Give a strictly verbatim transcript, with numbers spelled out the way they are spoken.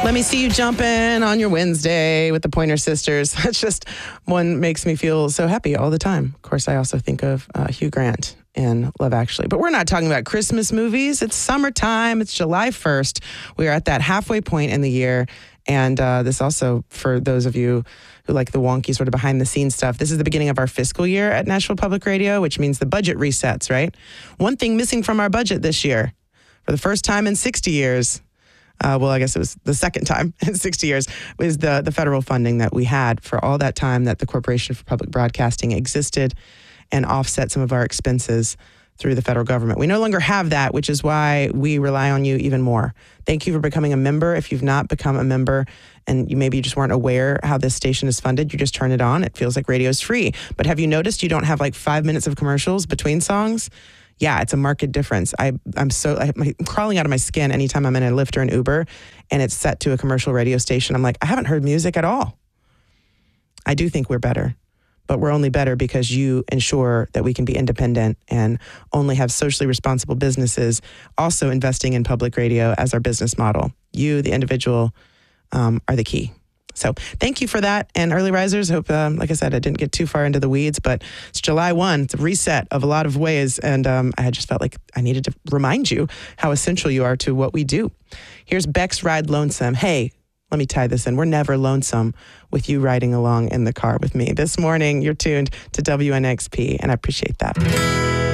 Let me see you jumping on your Wednesday with the Pointer Sisters. That's just one makes me feel so happy all the time. Of course, I also think of uh, Hugh Grant in Love Actually. But we're not talking about Christmas movies. It's summertime. It's July first. We are at that halfway point in the year. And uh, this also, for those of you who like the wonky sort of behind the scenes stuff, this is the beginning of our fiscal year at Nashville Public Radio, which means the budget resets, right? One thing missing from our budget this year, for the first time in sixty years, Uh, well, I guess it was the second time in sixty years, was the, the federal funding that we had for all that time that the Corporation for Public Broadcasting existed and offset some of our expenses through the federal government. We no longer have that, which is why we rely on you even more. Thank you for becoming a member. If you've not become a member and you maybe you just weren't aware how this station is funded, you just turn it on. It feels like radio is free. But have you noticed you don't have like five minutes of commercials between songs? Yeah, it's a marked difference. I, I'm so I, I'm crawling out of my skin anytime I'm in a Lyft or an Uber and it's set to a commercial radio station. I'm like, I haven't heard music at all. I do think we're better, but we're only better because you ensure that we can be independent and only have socially responsible businesses also investing in public radio as our business model. You, the individual, um, are the key. So thank you for that. And early risers, hope, um, like I said, I didn't get too far into the weeds, but it's July first. It's a reset of a lot of ways. And um, I just felt like I needed to remind you how essential you are to what we do. Here's Beck's Ride Lonesome. Hey, let me tie this in. We're never lonesome with you riding along in the car with me. This morning, you're tuned to W N X P, and I appreciate that.